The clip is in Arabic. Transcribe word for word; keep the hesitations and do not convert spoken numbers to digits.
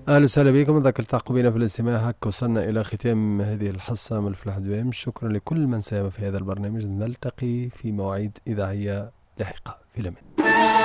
أهلا وسهلا بكم، نذكر التعقب بنا في الاستماع. هك وصلنا إلى ختام هذه الحصة من الفلاح دوام. شكرا لكل من ساهم في هذا البرنامج. نلتقي في مواعيد إذاعية لاحقة في الأمان.